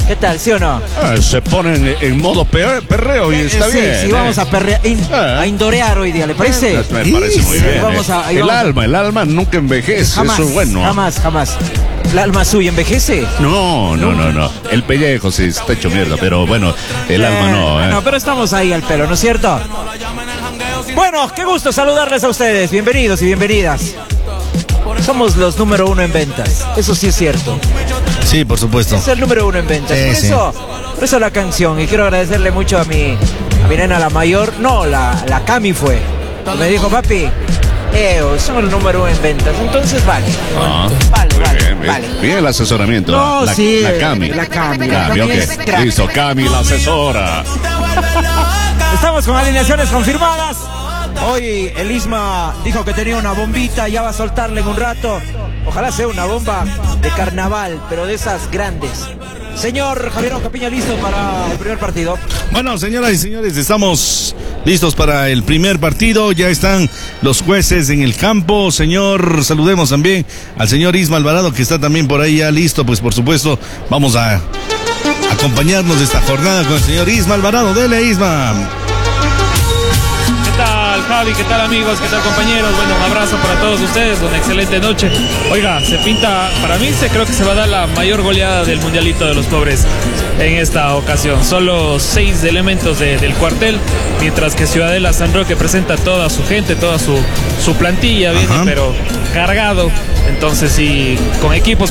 ¿Qué tal, sí o no? Se ponen en modo perreo y está bien. Sí, vamos a perrear, a indorear hoy día, ¿le parece? Me parece muy bien. El alma nunca envejece, jamás, eso es bueno. Jamás. ¿El alma suya envejece? No. El pellejo sí está hecho mierda, pero bueno, el alma no. No, pero estamos ahí al pelo, ¿no es cierto? Bueno, qué gusto saludarles a ustedes. Bienvenidos y bienvenidas. Somos los número 1 en ventas. Eso sí es cierto. Sí, por supuesto. Es el número 1 en ventas. Por eso la canción. Y quiero agradecerle mucho a mi nena, la mayor. No, la Cami fue. Me dijo, papi, somos el número 1 en ventas. Entonces vale. Vale. Bien el asesoramiento. No, la Cami. La Cami, ok. Listo, Cami, la asesora. Estamos con alineaciones confirmadas. Hoy el Isma dijo que tenía una bombita, ya va a soltarle en un rato. Ojalá sea una bomba de carnaval, pero de esas grandes. Señor Javier Ocapiña, ¿listo para el primer partido? Bueno, señoras y señores, estamos listos para el primer partido. Ya están los jueces en el campo. Señor, saludemos también al señor Isma Alvarado, que está también por ahí ya listo. Pues por supuesto, vamos a acompañarnos de esta jornada con el señor Isma Alvarado. Dele, Isma. ¿Qué tal, Javi? ¿Qué tal, amigos? ¿Qué tal, compañeros? Bueno, un abrazo para todos ustedes, una excelente noche. Oiga, se pinta, para mí creo que se va a dar la mayor goleada del Mundialito de los Pobres en esta ocasión. Solo 6 elementos del cuartel, mientras que Ciudadela San Roque presenta toda su gente, toda su plantilla, viene pero cargado. Entonces, sí, con equipos